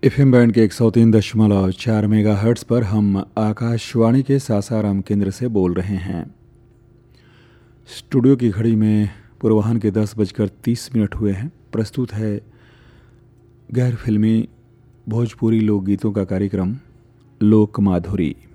FM band के 103.4 megahertz पर हम आकाशवाणी के सासाराम केंद्र से बोल रहे हैं। स्टूडियो की घड़ी में पूर्वाह्न के 10:30 हुए हैं। प्रस्तुत है गैर फिल्मी भोजपुरी लोकगीतों का कार्यक्रम लोक माधुरी।